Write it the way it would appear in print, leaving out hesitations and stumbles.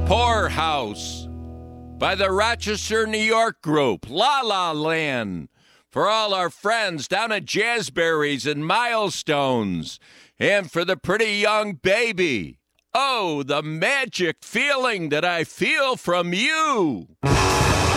Poorhouse by the Rochester, New York group, La La Land, for all our friends down at Jazzberries and Milestones, and for the pretty young baby. Oh, the magic feeling that I feel from you.